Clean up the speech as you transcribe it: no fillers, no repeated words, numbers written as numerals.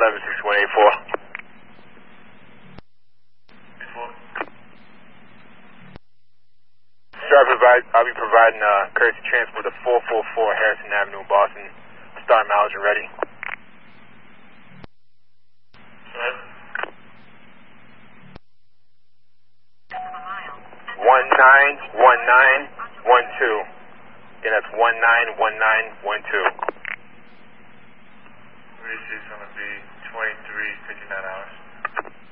116184. I'll be providing courtesy transport to 444 Harrison Avenue, Boston. Start mileage and ready. 191912. Yeah, that's 191912. This is going to be 23:59 hours.